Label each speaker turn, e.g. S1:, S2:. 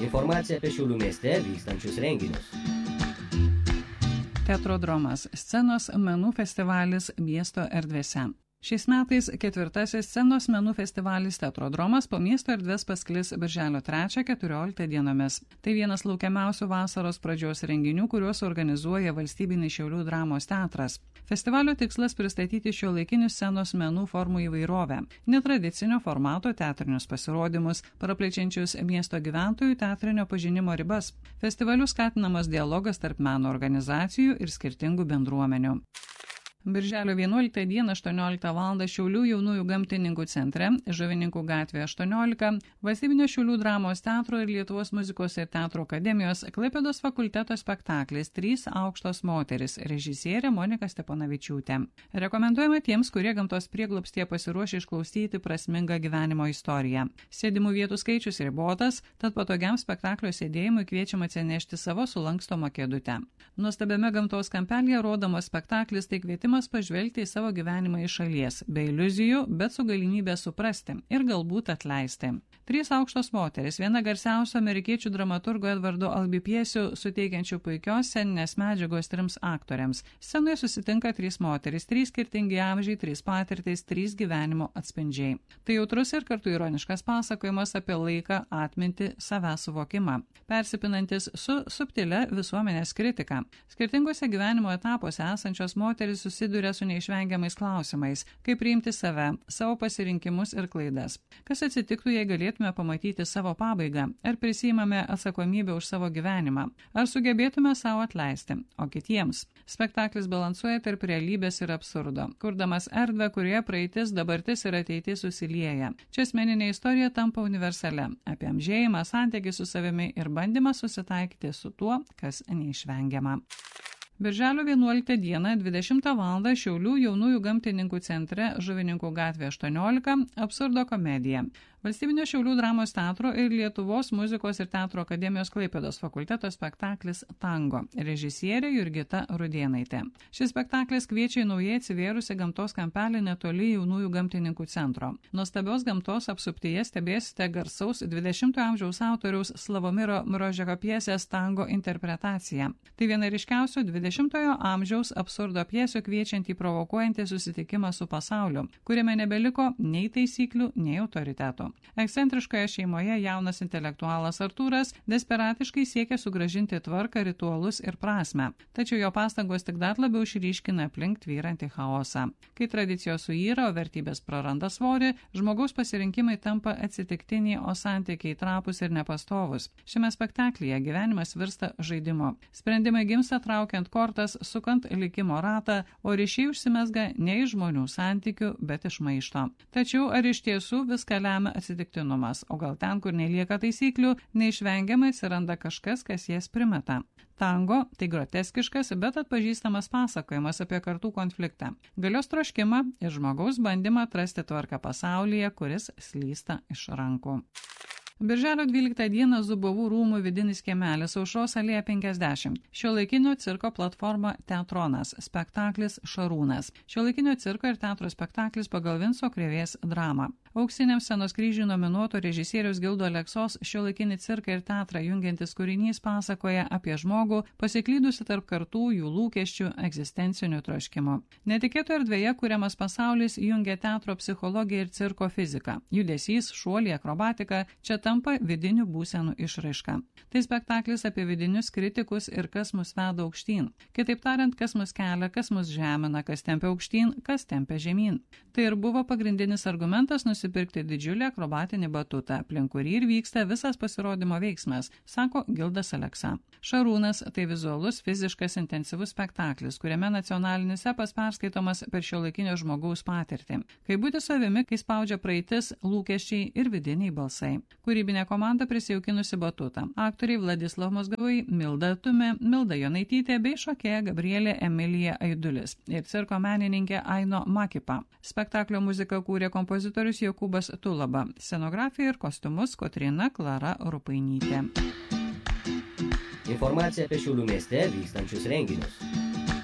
S1: Informacija apie Šiaulių mieste vykstančius renginius.
S2: Teatrodromas – scenos menų festivalis miesto erdvėse. Šiais metais 4. scenos menų festivalis Teatrodromas po miesto erdvės pasklis birželio 3-14 dienomis. Tai vienas laukiamiausių vasaros pradžios renginių, kuriuos organizuoja Valstybinis Šiaulių dramos teatras. Festivalio tikslas pristatyti šiuolaikinių scenos menų formų įvairovę, netradicinio formato teatrinius pasirodymus, praplečiančius miesto gyventojų teatrinio pažinimo ribas. Festivaliu skatinamas dialogas tarp meno organizacijų ir skirtingų bendruomenių. Birželio 11 dieną 18 val. Šiaulių jaunųjų gamtininkų centre, Žuvininkų gatvė 18, Valstybinio Šiaulių dramos teatro ir Lietuvos muzikos ir teatro akademijos Klaipėdos fakulteto spektaklis 3 aukštos moterys, režisierė Monika Steponavičiūtė. Rekomenduojama tiems, kurie gamtos prieglobstyje pasiruošę išklausyti prasmingą gyvenimo istoriją. Sėdimų vietų skaičius ribotas, tad patogiam spektaklio sėdėjimui kviečiama atsinešti savo sulankstomą kėdutę. Nuostabiame gamtos kampelyje rodomas spektaklis tai kvietimas pažvelgti į savo gyvenimą iš šalies, be iliuzijų, bet su galimybė suprasti ir galbūt atleisti. 3 aukštos moteris, viena garsiausių amerikiečių dramaturgo Edvardo Albi pjesių, suteikiančių puikios sceninės medžiagos 3 aktoriams. Scenoje susitinka 3 moteris, 3 skirtingi amžiai, 3 patirtys, 3 gyvenimo atspindžiai. Tai jautrus ir kartu ironiškas pasakojimas apie laiką, atmintį, savęs suvokimą, persipinantis su subtilia visuomenės kritika. Skirtingose gyvenimo etapuose esančios moteris susiduria su neišvengiamais klausimais, kaip priimti save, savo pasirinkimus ir klaidas. Kas atsitiktų, jei galėtume pamatyti savo pabaigą, ar prisiimame atsakomybę už savo gyvenimą, ar sugebėtume savo atleisti, o kitiems. Spektaklis balansuoja tarp realybės ir absurdo, kurdamas erdvę, kurioje praeitis, dabartis ir ateitis susilieja. Čia asmeninė istorija tampa universalia, apie amžėjimą, santykį su savimi ir bandymą susitaikyti su tuo, kas neišvengiama. Birželio 11 dieną 20 val. Šiaulių jaunųjų gamtininkų centre, Žuvininkų gatvė 18, absurdo komedija. Valstybinio Šiaulių dramos teatro ir Lietuvos muzikos ir teatro akademijos Klaipėdos fakulteto spektaklis Tango, režisierė Jurgita Rudėnaitė. Šis spektaklis kviečia į naujai atsivėrusią gamtos kampelį netoli jaunųjų gamtininkų centro. Nuostabios gamtos apsuptyje stebėsite garsaus 20-ojo amžiaus autoriaus Slavomiro Mrožeko pjesės Tango interpretaciją. Tai viena ryškiausių 20-ojo amžiaus absurdo pjesių kviečiantį provokuojantį susitikimą su pasauliu, kuriame nebeliko nei taisyklių, nei autoritetų. Ekscentriškoje šeimoje jaunas intelektualas Artūras desperatiškai siekia sugrąžinti tvarką, ritualus ir prasmę, tačiau jo pastangos tik dar labiau išryškina aplink tvyrantį chaosą. Kai tradicijos suyra, o vertybės praranda svorį, žmogaus pasirinkimai tampa atsitiktiniai, o santykiai trapūs ir nepastovus. Šiame spektaklyje gyvenimas virsta žaidimu. Sprendimai gimsta traukiant kortas, sukant likimo ratą, o ryšiai užsimesga ne iš žmonių santykių, bet iš maišto. Tačiau ar iš tiesų viską lemia atsitiktinumas, o gal ten, kur nelieka taisyklių, neišvengiamai atsiranda kažkas, kas jas primeta. Tango – tai groteskiškas, bet atpažįstamas pasakojimas apie kartų konfliktą, galios troškimą ir žmogaus bandymą atrasti tvarką pasaulyje, kuris slysta iš rankų. Birželio 12 dieną Zubovų rūmų vidinis kiemelis, Aušros alėja 50. Šiuolaikinio cirko platforma Teatronas, spektaklis Šarūnas. Šiuolaikinio cirko ir teatro spektaklis pagal Vinco Krėvės dramą. Auksiniam scenos kryžiui nominuoto režisieriaus Gildo Aleksos šiuolaikinį cirką ir teatrą jungiantis kūrinys pasakoja apie žmogų pasiklydusi tarp kartų, jų lūkesčių, egzistencinių troškimų. Netikėto erdvėje kuriamas pasaulis jungia teatro psichologiją ir cirko fiziką. Judesys, šuoliai, akrobatika čia tampa vidinių būsenų išraiška. Tai spektaklis apie vidinius kritikus ir kas mus veda aukštyn. Kitaip tariant, kas mus kelia, kas mus žemina, kas tempia aukštyn, kas tempia žemyn. Tai ir buvo pagrindinis argumentas nusipirkti didžiulį akrobatinį batutą, aplink kurį ir vyksta visas pasirodymo veiksmas, sako Gildas Aleksa. Šarūnas – tai vizualus, fiziškas, intensyvus spektaklis, kuriame nacionalinis epas perskaitomas per šiuolaikinio žmogaus patirtį. Kaip būti savimi, kai spaudžia praeitis, lūkesčiai ir vidiniai balsai. Kūrybinė komanda prisijaukinusi batutą. Aktoriai Vladislav Mozgavai, Milda Tume, Milda Jonaitytė bei šokėja Gabrielė Emilija Aidulis ir cirko menininkė Aino Makipa. Spektaklio muziką kūrė kompozitorius Jokūbas Tulaba, scenografiją ir kostiumus Kotryna Klara Rupainytė.
S1: Informacija apie Šiaulių mieste vykstančius renginius.